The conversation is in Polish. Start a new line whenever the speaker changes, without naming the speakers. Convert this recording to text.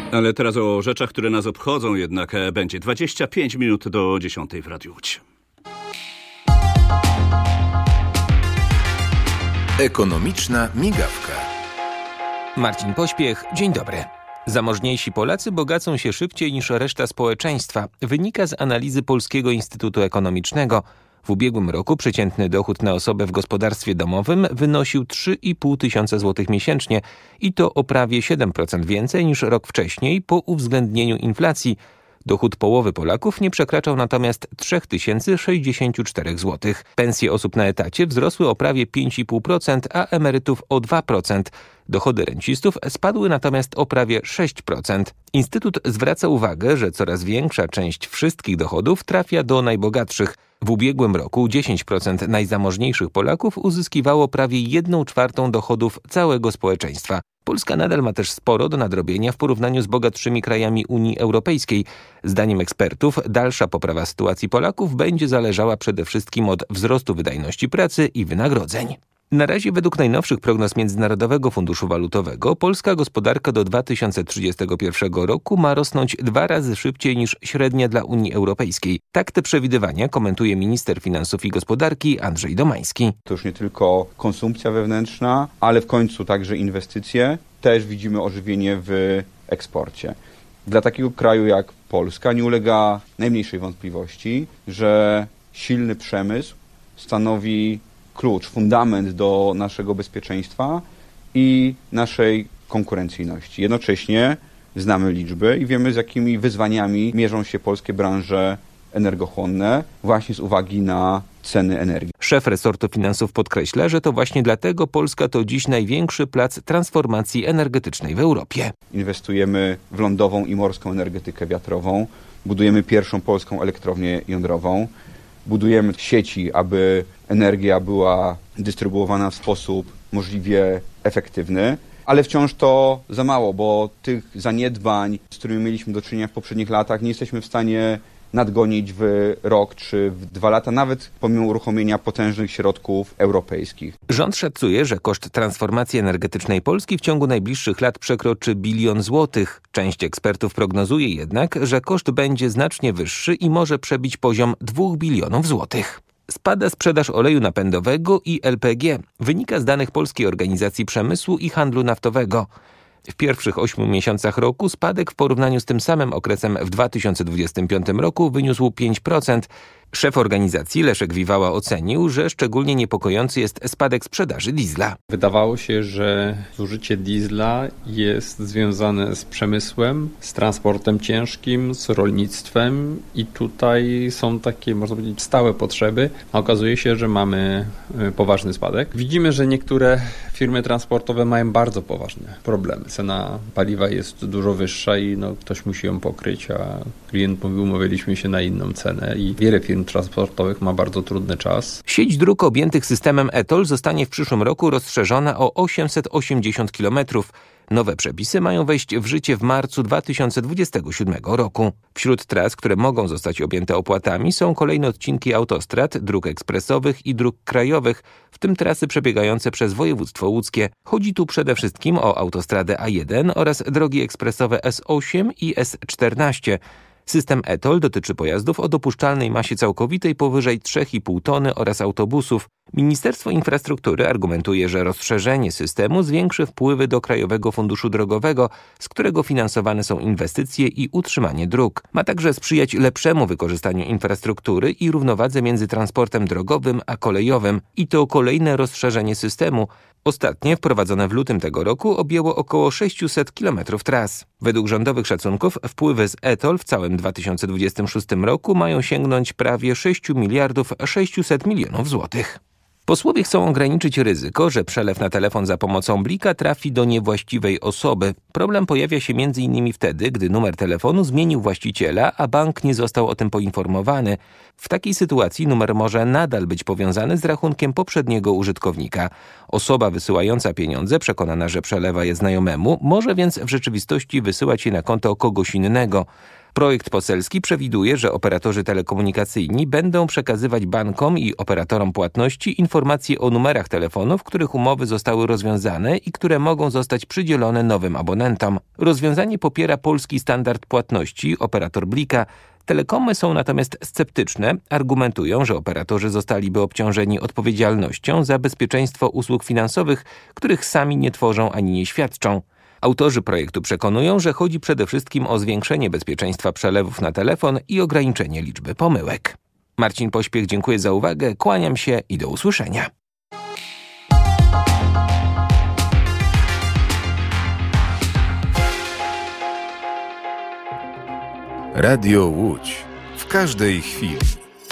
Ale teraz o rzeczach, które nas obchodzą, jednak będzie 25 minut do 10 w Radiu Łódź.
Ekonomiczna migawka.
Marcin Pośpiech, dzień dobry. Zamożniejsi Polacy bogacą się szybciej niż reszta społeczeństwa. Wynika z analizy Polskiego Instytutu Ekonomicznego. W ubiegłym roku przeciętny dochód na osobę w gospodarstwie domowym wynosił 3,5 tysiąca złotych miesięcznie i to o prawie 7% więcej niż rok wcześniej po uwzględnieniu inflacji. Dochód połowy Polaków nie przekraczał natomiast 3064 zł. Pensje osób na etacie wzrosły o prawie 5,5%, a emerytów o 2%. Dochody rencistów spadły natomiast o prawie 6%. Instytut zwraca uwagę, że coraz większa część wszystkich dochodów trafia do najbogatszych. W ubiegłym roku 10% najzamożniejszych Polaków uzyskiwało prawie 1/4 dochodów całego społeczeństwa. Polska nadal ma też sporo do nadrobienia w porównaniu z bogatszymi krajami Unii Europejskiej. Zdaniem ekspertów dalsza poprawa sytuacji Polaków będzie zależała przede wszystkim od wzrostu wydajności pracy i wynagrodzeń. Na razie według najnowszych prognoz Międzynarodowego Funduszu Walutowego polska gospodarka do 2031 roku ma rosnąć 2 razy szybciej niż średnia dla Unii Europejskiej. Tak te przewidywania komentuje minister finansów i gospodarki Andrzej Domański.
To już nie tylko konsumpcja wewnętrzna, ale w końcu także inwestycje. Też widzimy ożywienie w eksporcie. Dla takiego kraju jak Polska nie ulega najmniejszej wątpliwości, że silny przemysł stanowi klucz, fundament do naszego bezpieczeństwa i naszej konkurencyjności. Jednocześnie znamy liczby i wiemy, z jakimi wyzwaniami mierzą się polskie branże energochłonne właśnie z uwagi na ceny energii.
Szef resortu finansów podkreśla, że to właśnie dlatego Polska to dziś największy plac transformacji energetycznej w Europie.
Inwestujemy w lądową i morską energetykę wiatrową, budujemy pierwszą polską elektrownię jądrową, budujemy sieci, aby energia była dystrybuowana w sposób możliwie efektywny, ale wciąż to za mało, bo tych zaniedbań, z którymi mieliśmy do czynienia w poprzednich latach, nie jesteśmy w stanie nadgonić w rok czy w 2 lata, nawet pomimo uruchomienia potężnych środków europejskich.
Rząd szacuje, że koszt transformacji energetycznej Polski w ciągu najbliższych lat przekroczy 1 bilion złotych. Część ekspertów prognozuje jednak, że koszt będzie znacznie wyższy i może przebić poziom 2 bilionów złotych. Spada sprzedaż oleju napędowego i LPG. Wynika z danych Polskiej Organizacji Przemysłu i Handlu Naftowego. W pierwszych 8 miesiącach roku spadek w porównaniu z tym samym okresem w 2025 roku wyniósł 5%. Szef organizacji Leszek Wiwała ocenił, że szczególnie niepokojący jest spadek sprzedaży diesla.
Wydawało się, że zużycie diesla jest związane z przemysłem, z transportem ciężkim, z rolnictwem i tutaj są takie, można powiedzieć, stałe potrzeby, a okazuje się, że mamy poważny spadek. Widzimy, że niektóre firmy transportowe mają bardzo poważne problemy. Cena paliwa jest dużo wyższa i ktoś musi ją pokryć, a klient mówił, umawialiśmy się na inną cenę i wiele firm transportowych ma bardzo trudny czas.
Sieć dróg objętych systemem e-TOLL zostanie w przyszłym roku rozszerzona o 880 km. Nowe przepisy mają wejść w życie w marcu 2027 roku. Wśród tras, które mogą zostać objęte opłatami, są kolejne odcinki autostrad, dróg ekspresowych i dróg krajowych, w tym trasy przebiegające przez województwo łódzkie. Chodzi tu przede wszystkim o autostradę A1 oraz drogi ekspresowe S8 i S14. System e-TOLL dotyczy pojazdów o dopuszczalnej masie całkowitej powyżej 3,5 tony oraz autobusów. Ministerstwo Infrastruktury argumentuje, że rozszerzenie systemu zwiększy wpływy do Krajowego Funduszu Drogowego, z którego finansowane są inwestycje i utrzymanie dróg. Ma także sprzyjać lepszemu wykorzystaniu infrastruktury i równowadze między transportem drogowym a kolejowym. I to kolejne rozszerzenie systemu. Ostatnie, wprowadzone w lutym tego roku, objęło około 600 km tras. Według rządowych szacunków wpływy z e-TOLL w całym 2026 roku mają sięgnąć prawie 6 miliardów 600 milionów złotych. Posłowie chcą ograniczyć ryzyko, że przelew na telefon za pomocą blika trafi do niewłaściwej osoby. Problem pojawia się m.in. wtedy, gdy numer telefonu zmienił właściciela, a bank nie został o tym poinformowany. W takiej sytuacji numer może nadal być powiązany z rachunkiem poprzedniego użytkownika. Osoba wysyłająca pieniądze, przekonana, że przelewa je znajomemu, może więc w rzeczywistości wysyłać je na konto kogoś innego. Projekt poselski przewiduje, że operatorzy telekomunikacyjni będą przekazywać bankom i operatorom płatności informacje o numerach telefonów, których umowy zostały rozwiązane i które mogą zostać przydzielone nowym abonentom. Rozwiązanie popiera polski standard płatności, operator Blika. Telekomy są natomiast sceptyczne, argumentują, że operatorzy zostaliby obciążeni odpowiedzialnością za bezpieczeństwo usług finansowych, których sami nie tworzą ani nie świadczą. Autorzy projektu przekonują, że chodzi przede wszystkim o zwiększenie bezpieczeństwa przelewów na telefon i ograniczenie liczby pomyłek. Marcin Pośpiech, dziękuję za uwagę, kłaniam się i do usłyszenia.
Radio Łódź. W każdej chwili.